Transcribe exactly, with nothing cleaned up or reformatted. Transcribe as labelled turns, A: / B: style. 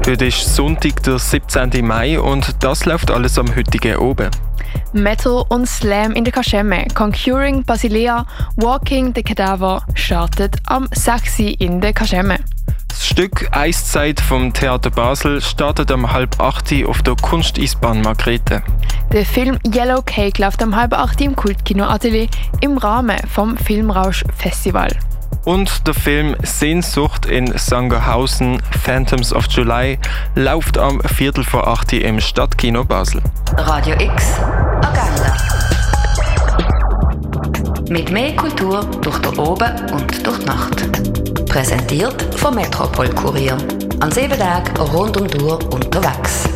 A: Heute ist Sonntag, der siebzehnten Mai und das läuft alles am heutigen Oben.
B: Metal und Slam in der Kaschemme, Conjuring Basilea, Walking the Cadaver startet am sechs Uhr in der Kaschemme.
A: Das Stück «Eiszeit» vom Theater Basel startet um halb acht Uhr auf der Kunsteisbahn Margrethe.
B: Der Film «Yellow Cake» läuft um halb acht Uhr im Kultkino Atelier im Rahmen vom Filmrausch Festival.
A: Und der Film «Sehnsucht in Sangerhausen Phantoms of July» läuft am Viertel vor acht Uhr im Stadtkino Basel.
C: Radio X Agenda. Mit mehr Kultur durch den Oben und durch die Nacht. Präsentiert vom Metropol Kurier. An sieben Tagen rund um die Uhr unterwegs.